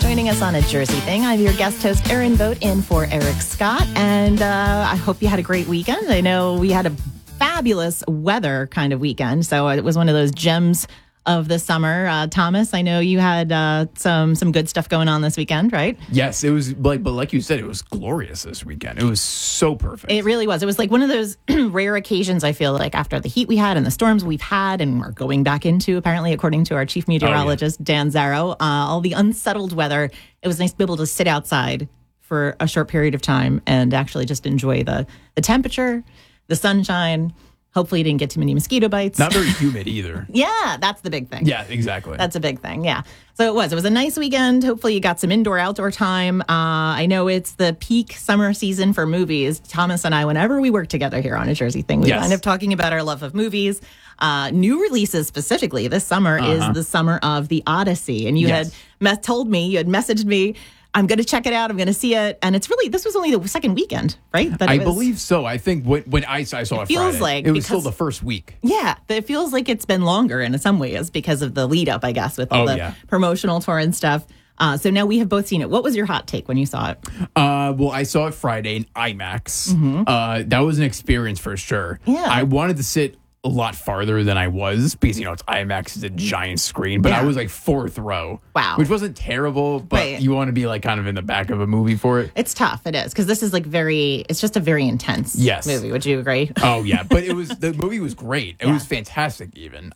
joining us on A Jersey Thing. I'm your guest host, Erin Vogt, in for Eric Scott. And I hope you had a great weekend. I know we had a fabulous weather kind of weekend. So it was one of those gems of the summer. Thomas, I know you had some good stuff going on this weekend, right? Yes, it was but like you said, it was glorious this weekend. It was so perfect. It really was. It was like one of those rare occasions, I feel like, after the heat we had and the storms we've had and we're going back into, apparently, according to our chief meteorologist, Dan Zarrow, all the unsettled weather. It was nice to be able to sit outside for a short period of time and actually just enjoy the temperature, the sunshine. Hopefully you didn't get too many mosquito bites. Not very humid either. Yeah, that's the big thing. Yeah, exactly. That's a big thing, yeah. So it was a nice weekend. Hopefully you got some indoor-outdoor time. I know it's the peak summer season for movies. Thomas and I, whenever we work together here on A Jersey Thing, we end up talking about our love of movies. New releases specifically this summer is the summer of The Odyssey. And you had told me, you had messaged me, I'm going to check it out. I'm going to see it. And this was only the second weekend, right? I believe so. I think when I saw it feels Friday, like it was still the first week. Yeah, it feels like it's been longer in some ways because of the lead up, I guess, with all the promotional tour and stuff. So now we have both seen it. What was your hot take when you saw it? Well, I saw it Friday in IMAX. That was an experience for sure. Yeah. I wanted to sit a lot farther than I was because, it's IMAX is a giant screen, but I was like fourth row. Wow. Which wasn't terrible, but you want to be like kind of in the back of a movie for it. It's tough. It is. Because this is it's just a very intense movie. Would you agree? Oh, yeah. But the movie was great. It was fantastic even.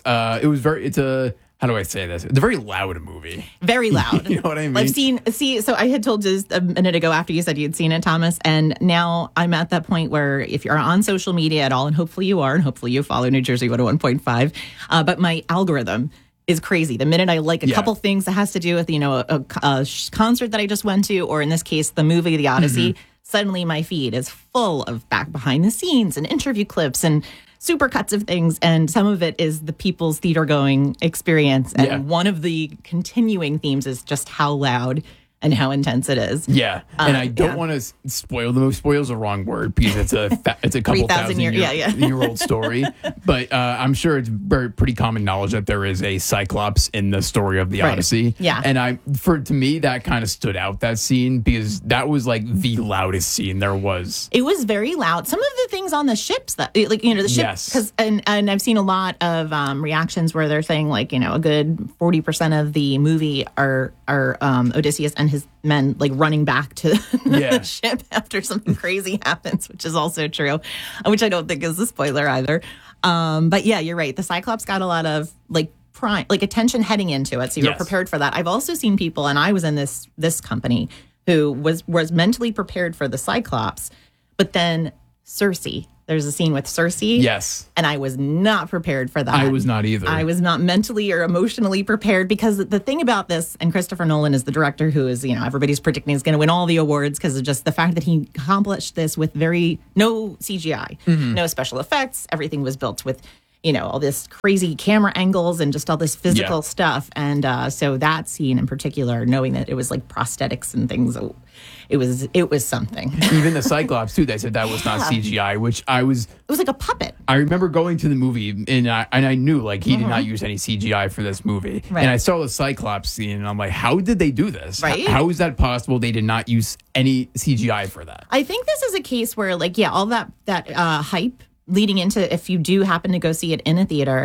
How do I say this? It's a very loud movie. Very loud. You know what I mean? So I had told just a minute ago after you said you'd seen it, Thomas, and now I'm at that point where if you're on social media at all, and hopefully you are, and hopefully you follow New Jersey 101.5, but my algorithm is crazy. The minute I like a couple things that has to do with, a concert that I just went to, or in this case, the movie, The Odyssey, suddenly my feed is full of back behind the scenes and interview clips and super cuts of things, and some of it is the people's theater going experience. And one of the continuing themes is just how loud and how intense it is. Yeah, and I don't want to spoil the movie. Spoil's a wrong word because it's a couple thousand year old story. But I'm sure it's pretty common knowledge that there is a Cyclops in the story of the Odyssey. Yeah, and to me that kind of stood out, that scene, because that was like the loudest scene there was. It was very loud. Some of the things on the ships the ships, because and I've seen a lot of reactions where they're saying a good 40% of the movie are Odysseus and his men running back to the ship after something crazy happens, which is also true, which I don't think is a spoiler either. But yeah, you're right. The Cyclops got a lot of attention heading into it, so you're prepared for that. I've also seen people, and I was in this company, who was mentally prepared for the Cyclops, but then Cersei. There's a scene with Cersei. Yes. And I was not prepared for that. I was not either. I was not mentally or emotionally prepared, because the thing about this, and Christopher Nolan is the director who is, everybody's predicting is going to win all the awards because of just the fact that he accomplished this with no CGI, no special effects. Everything was built with, all this crazy camera angles and just all this physical stuff. And so that scene in particular, knowing that it was like prosthetics and things, it was something. Even the Cyclops too, they said that was not CGI, which it was like a puppet. I remember going to the movie and I knew he did not use any CGI for this movie. Right. And I saw the Cyclops scene and I'm like, how did they do this? Right? How is that possible? They did not use any CGI for that. I think this is a case where all that hype leading into, if you do happen to go see it in a theater,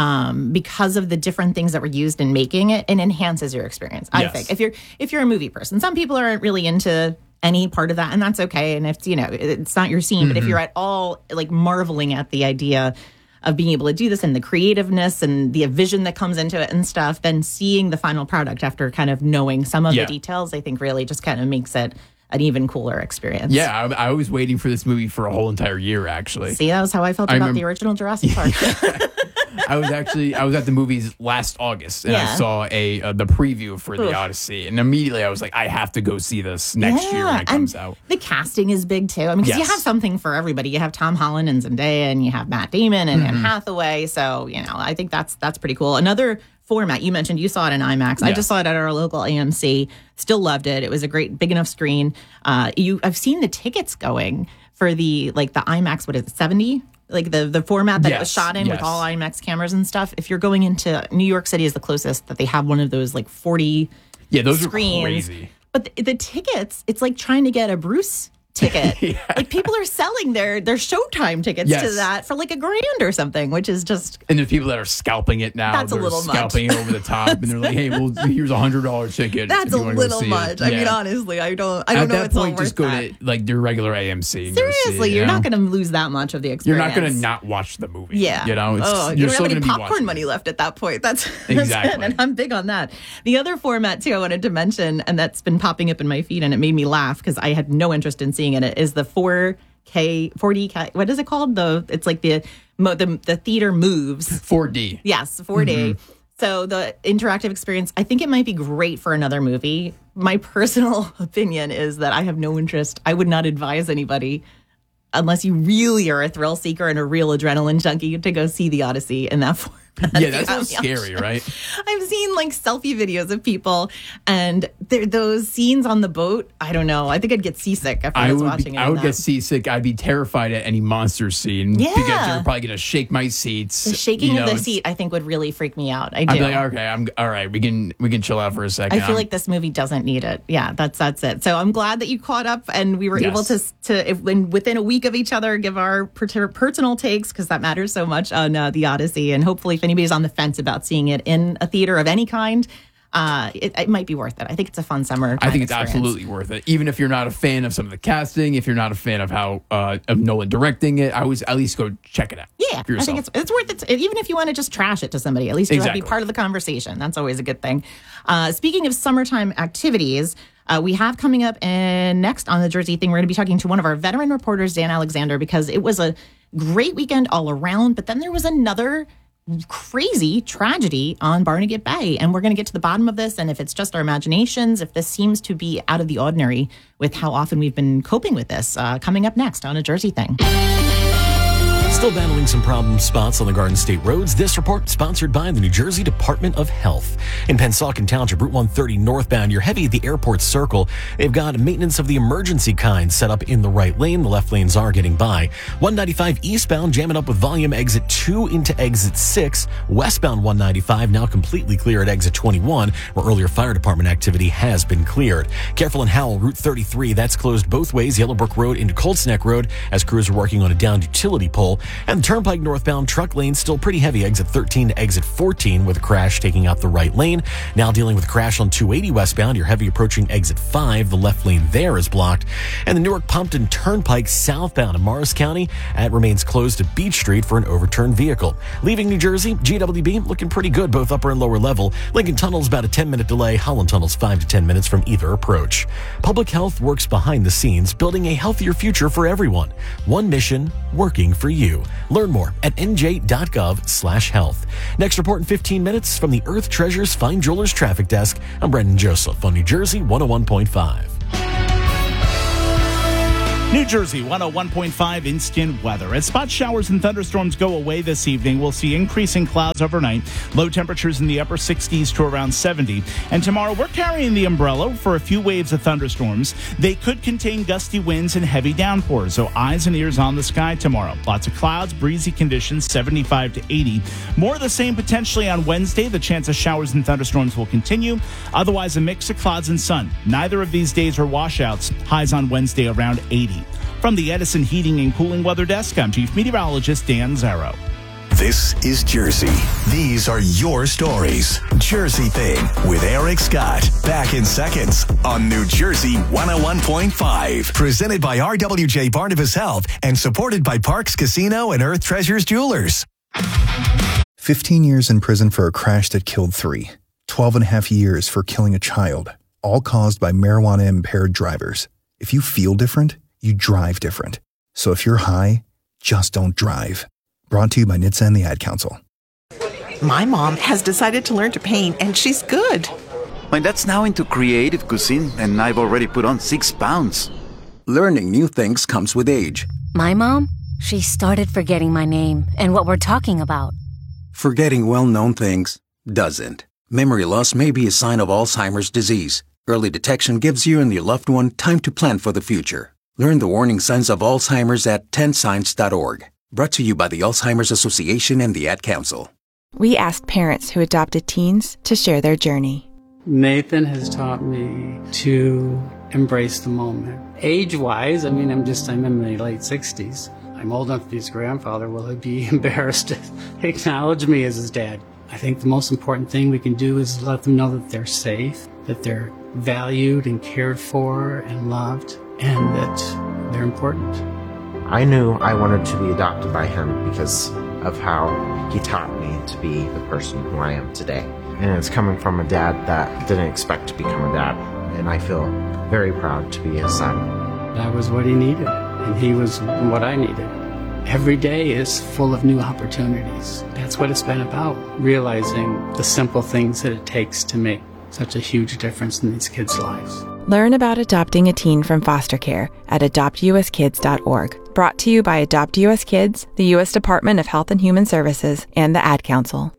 because of the different things that were used in making it, and enhances your experience. I think if you're a movie person, some people aren't really into any part of that, and that's okay. And if it's not your scene, but if you're at all marveling at the idea of being able to do this and the creativeness and the vision that comes into it and stuff, then seeing the final product after kind of knowing some of the details, I think really just kind of makes it an even cooler experience. Yeah, I was waiting for this movie for a whole entire year, actually. See, that was how I felt about the original Jurassic Park. I was at the movies last August, and I saw the preview for The Odyssey, and immediately I was like, I have to go see this next year when it comes out. The casting is big too. I mean, because you have something for everybody. You have Tom Holland and Zendaya, and you have Matt Damon and Anne Hathaway. So I think that's pretty cool. Another format you mentioned, you saw it in IMAX. I just saw it at our local AMC. Still loved it. It was a great big enough screen. I've seen the tickets going for the IMAX. What is it, 70? The format that it was shot in with all IMAX cameras and stuff. If you're going into New York City, is the closest that they have one of those 40 Yeah, those screens. Are crazy. But the tickets, it's like trying to get a Bruce ticket. Yeah. Like people are selling their Showtime tickets to that for like $1,000 or something, which is just. And there's people that are scalping it now. That's a little scalping much. It over the top, and they're like, "Hey, well, here's $100 ticket." That's a little much. I mean, honestly, I don't know. It's all worth just go to like your regular AMC. Seriously, you're not going to lose that much of the experience. You're not going to not watch the movie. Yeah, you know, you don't have any popcorn money left at that point. That's exactly, and I'm big on that. The other format too, I wanted to mention, and that's been popping up in my feed, and it made me laugh because I had no interest in seeing it. Is the 4D, what is it called? It's like the theater moves. 4D. Yes, 4D. Mm-hmm. So the interactive experience, I think it might be great for another movie. My personal opinion is that I have no interest. I would not advise anybody, unless you really are a thrill seeker and a real adrenaline junkie, to go see The Odyssey in that format. Yeah, that sounds scary, right? I've seen like selfie videos of people, and those scenes on the boat. I don't know. I think I'd get seasick if I was watching it. I would get seasick. I'd be terrified at any monster scene because they're probably going to shake my seats. The shaking of the seat, I think, would really freak me out. I do. I'd be like, okay, I'm all right. We can chill out for a second. I feel like this movie doesn't need it. Yeah, that's it. So I'm glad that you caught up, and we were able to within a week of each other, give our personal takes, because that matters so much on The Odyssey. And hopefully, if anybody's on the fence about seeing it in a theater of any kind, it might be worth it. I think it's a fun summer. I think it's absolutely worth it. Even if you're not a fan of some of the casting, if you're not a fan of how of Nolan directing it, I always at least go check it out. Yeah, I think it's worth it. Even if you want to just trash it to somebody, at least you'll be part of the conversation. That's always a good thing. Speaking of summertime activities, we have coming up next on the Jersey Thing, we're going to be talking to one of our veteran reporters, Dan Alexander, because it was a great weekend all around, but then there was another crazy tragedy on Barnegat Bay, and we're going to get to the bottom of this, and if it's just our imaginations, if this seems to be out of the ordinary with how often we've been coping with this, coming up next on A Jersey Thing. Still battling some problem spots on the Garden State roads. This report sponsored by the New Jersey Department of Health. In Pennsauken Township, Route 130 northbound, you're heavy at the airport circle. They've got maintenance of the emergency kind set up in the right lane. The left lanes are getting by. 195 eastbound, jamming up with volume, exit 2 into exit 6. Westbound 195 now completely clear at exit 21, where earlier fire department activity has been cleared. Careful in Howell, Route 33, that's closed both ways. Yellowbrook Road into Colts Neck Road as crews are working on a downed utility pole. And the Turnpike northbound truck lane still pretty heavy, exit 13 to exit 14, with a crash taking out the right lane. Now dealing with a crash on 280 westbound. You're heavy approaching exit 5. The left lane there is blocked. And the Newark-Pompton Turnpike southbound in Morris County, it remains closed to Beach Street for an overturned vehicle. Leaving New Jersey, GWB looking pretty good, both upper and lower level. Lincoln Tunnel's about a 10-minute delay. Holland Tunnel's 5 to 10 minutes from either approach. Public Health works behind the scenes, building a healthier future for everyone. One mission, working for you. Learn more at nj.gov/health. Next report in 15 minutes from the Earth Treasures Fine Jewelers Traffic Desk. I'm Brendan Joseph on New Jersey 101.5. New Jersey 101.5 instant weather. As spot showers and thunderstorms go away this evening, we'll see increasing clouds overnight. Low temperatures in the upper 60s to around 70. And tomorrow, we're carrying the umbrella for a few waves of thunderstorms. They could contain gusty winds and heavy downpours, so eyes and ears on the sky tomorrow. Lots of clouds, breezy conditions, 75 to 80. More of the same potentially on Wednesday. The chance of showers and thunderstorms will continue. Otherwise, a mix of clouds and sun. Neither of these days are washouts. Highs on Wednesday around 80. From the Edison Heating and Cooling Weather Desk, I'm Chief Meteorologist Dan Zarrow. This is Jersey. These are your stories. Jersey Thing with Eric Scott. Back in seconds on New Jersey 101.5. Presented by RWJ Barnabas Health and supported by Parks Casino and Earth Treasures Jewelers. 15 years in prison for a crash that killed 3. 12 and a half years for killing a child. All caused by marijuana-impaired drivers. If you feel different, you drive different. So if you're high, just don't drive. Brought to you by NHTSA and the Ad Council. My mom has decided to learn to paint, and she's good. My dad's now into creative cuisine, and I've already put on 6 pounds. Learning new things comes with age. My mom, she started forgetting my name and what we're talking about. Forgetting well-known things doesn't. Memory loss may be a sign of Alzheimer's disease. Early detection gives you and your loved one time to plan for the future. Learn the warning signs of Alzheimer's at 10signs.org. Brought to you by the Alzheimer's Association and the Ad Council. We asked parents who adopted teens to share their journey. Nathan has taught me to embrace the moment. Age-wise, I'm in my late 60s. I'm old enough to be his grandfather. Will he be embarrassed to acknowledge me as his dad? I think the most important thing we can do is let them know that they're safe, that they're valued and cared for and loved, and that they're important. I knew I wanted to be adopted by him because of how he taught me to be the person who I am today. And it's coming from a dad that didn't expect to become a dad. And I feel very proud to be his son. That was what he needed, and he was what I needed. Every day is full of new opportunities. That's what it's been about, realizing the simple things that it takes to make such a huge difference in these kids' lives. Learn about adopting a teen from foster care at adoptuskids.org. Brought to you by Adopt US Kids, the U.S. Department of Health and Human Services, and the Ad Council.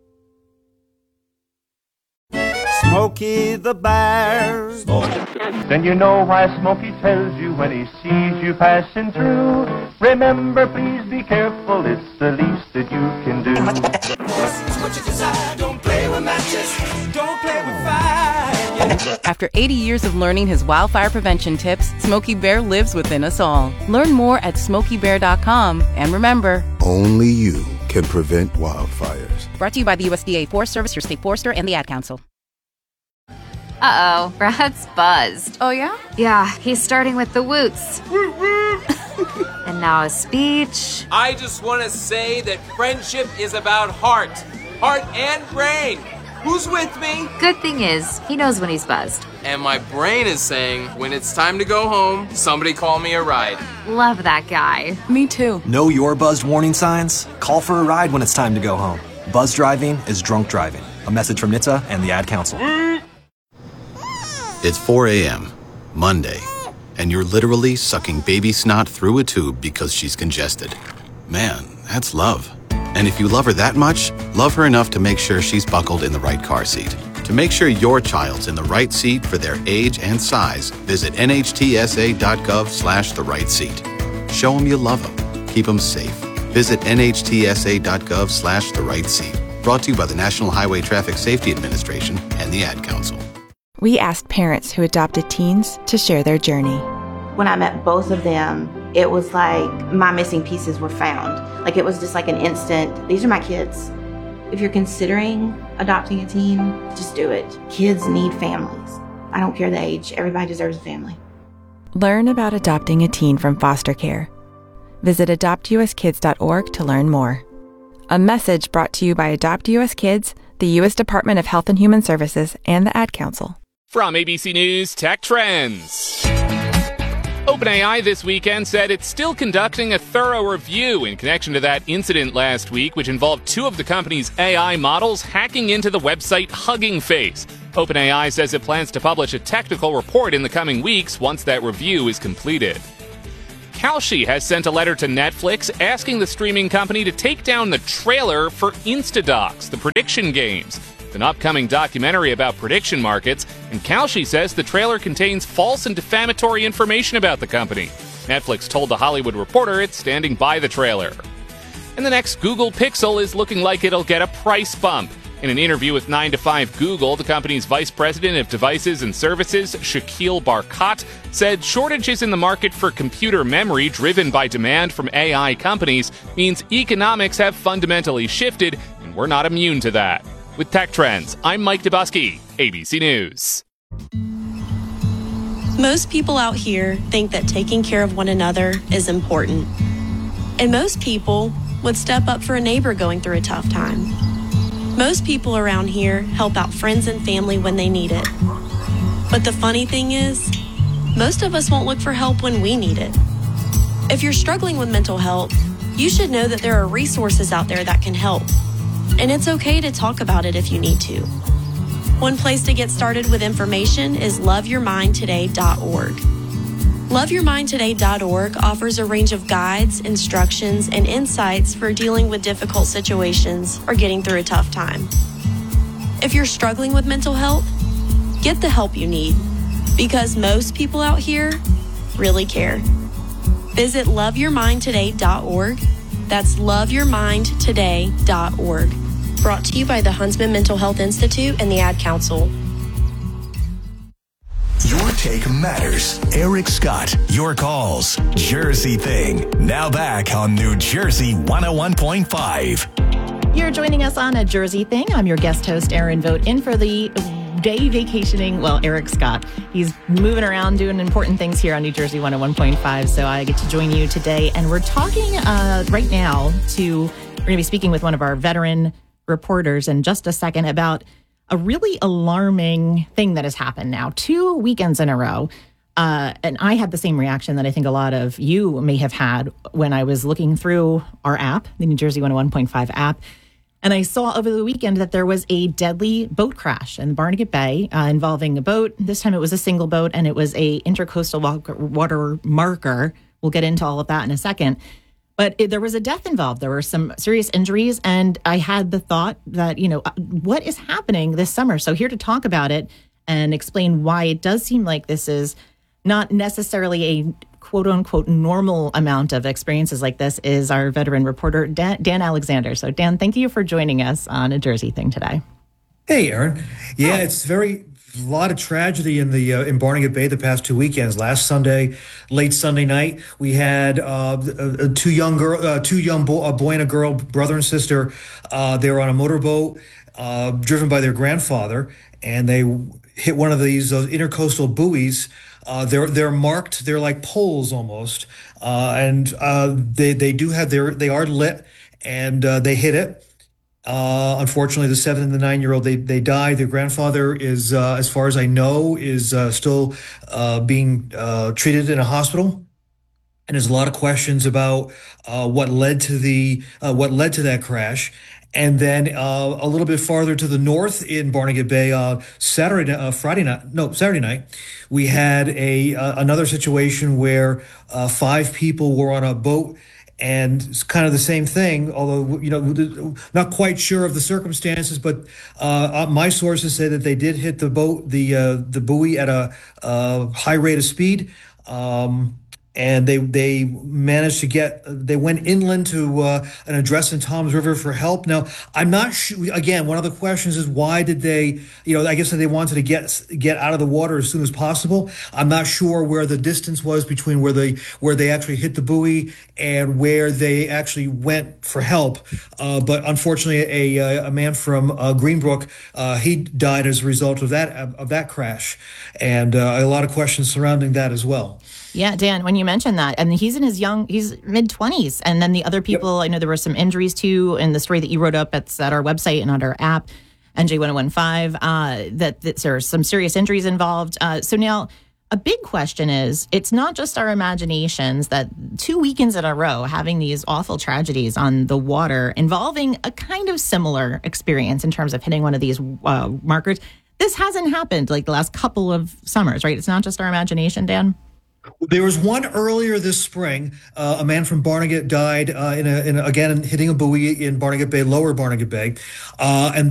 Smokey the Bear. Then you know why Smokey tells you when he sees you passing through. Remember, please be careful, it's the least that you can do. What you desire, don't play with matches, don't play with fire. After 80 years of learning his wildfire prevention tips, Smokey Bear lives within us all. Learn more at SmokeyBear.com, and remember, only you can prevent wildfires. Brought to you by the USDA Forest Service, your state forester, and the Ad Council. Uh-oh, Brad's buzzed. Oh, yeah? Yeah, he's starting with the woots. And now a speech. I just want to say that friendship is about heart and brain. Who's with me? Good thing is, he knows when he's buzzed. And my brain is saying, when it's time to go home, somebody call me a ride. Love that guy. Me too. Know your buzzed warning signs? Call for a ride when it's time to go home. Buzz driving is drunk driving. A message from NHTSA and the Ad Council. It's 4 a.m., Monday, and you're literally sucking baby snot through a tube because she's congested. Man, that's love. And if you love her that much, love her enough to make sure she's buckled in the right car seat. To make sure your child's in the right seat for their age and size, visit nhtsa.gov/the right seat. Show them you love them. Keep them safe. Visit nhtsa.gov/the right seat. Brought to you by the National Highway Traffic Safety Administration and the Ad Council. We asked parents who adopted teens to share their journey. When I met both of them, it was like my missing pieces were found. Like it was just like an instant, these are my kids. If you're considering adopting a teen, just do it. Kids need families. I don't care the age, everybody deserves a family. Learn about adopting a teen from foster care. Visit adoptuskids.org to learn more. A message brought to you by Adopt US Kids, the U.S. Department of Health and Human Services, and the Ad Council. From ABC News Tech Trends. OpenAI this weekend said it's still conducting a thorough review in connection to that incident last week, which involved two of the company's AI models hacking into the website Hugging Face. OpenAI says it plans to publish a technical report in the coming weeks once that review is completed. Kalshi has sent a letter to Netflix asking the streaming company to take down the trailer for Instadocs, the prediction games. It's an upcoming documentary about prediction markets, and Kalshi says the trailer contains false and defamatory information about the company. Netflix told The Hollywood Reporter it's standing by the trailer. And the next Google Pixel is looking like it'll get a price bump. In an interview with 9 to 5 Google, the company's vice president of devices and services, Shakil Barkat, said shortages in the market for computer memory driven by demand from AI companies means economics have fundamentally shifted, and we're not immune to that. With Tech Trends, I'm Mike Dubusky, ABC News. Most people out here think that taking care of one another is important. And most people would step up for a neighbor going through a tough time. Most people around here help out friends and family when they need it. But the funny thing is, most of us won't look for help when we need it. If you're struggling with mental health, you should know that there are resources out there that can help. And it's okay to talk about it if you need to. One place to get started with information is loveyourmindtoday.org. Loveyourmindtoday.org offers a range of guides, instructions, and insights for dealing with difficult situations or getting through a tough time. If you're struggling with mental health, get the help you need, because most people out here really care. Visit loveyourmindtoday.org. That's loveyourmindtoday.org. Brought to you by the Huntsman Mental Health Institute and the Ad Council. take matters. Eric Scott, your calls. Jersey Thing. Now back on New Jersey 101.5. You're joining us on A Jersey Thing. I'm your guest host, Aaron Vogt, in for the day vacationing, Eric Scott. He's moving around doing important things here on New Jersey 101.5, so I get to join you today. And we're talking right now we're going to be speaking with one of our veteran reporters in just a second about a really alarming thing that has happened now 2 weekends in a row. And I had the same reaction that I think a lot of you may have had when I was looking through our app, the New Jersey 101.5 app. And I saw over the weekend that there was a deadly boat crash in Barnegat Bay involving a boat. This time it was a single boat, and it was a intercoastal water marker. We'll get into all of that in a second. But there was a death involved. There were some serious injuries, and I had the thought that, what is happening this summer? So here to talk about it and explain why it does seem like this is not necessarily a quote-unquote normal amount of experiences like this is our veteran reporter, Dan Alexander. So, Dan, thank you for joining us on A Jersey Thing today. Hey, Aaron. Yeah, it's a lot of tragedy in in Barnegat Bay the past 2 weekends. Last Sunday, late Sunday night, we had a boy and a girl, brother and sister. They were on a motorboat driven by their grandfather, and they hit one of these intercoastal buoys. They're marked. They're like poles almost, and they are lit, and they hit it. Unfortunately, the 7 and the 9-year-old they died. Their grandfather is, as far as I know, is still being treated in a hospital. And there's a lot of questions about what led to that crash. And then a little bit farther to the north in Barnegat Bay, Saturday night, we had another situation where 5 people were on a boat, and it's kind of the same thing. Although not quite sure of the circumstances, but my sources say that they did hit the boat, the buoy at a high rate of speed. And they managed to they went inland to an address in Toms River for help. Now, I'm not sure, again, one of the questions is why did they, I guess that they wanted to get out of the water as soon as possible. I'm not sure where the distance was between where they actually hit the buoy and where they actually went for help. But unfortunately, a man from Greenbrook, he died as a result of that crash. And a lot of questions surrounding that as well. Yeah, Dan, when you mentioned that, and he's mid-20s, and then the other people, I know there were some injuries too in the story that you wrote up at our website and on our app, NJ1015, that there are some serious injuries involved. So now, a big question is, it's not just our imaginations that 2 weekends in a row having these awful tragedies on the water involving a kind of similar experience in terms of hitting one of these markers. This hasn't happened like the last couple of summers, right? It's not just our imagination, Dan? There was one earlier this spring. A man from Barnegat died again hitting a buoy in Barnegat Bay, lower Barnegat Bay. And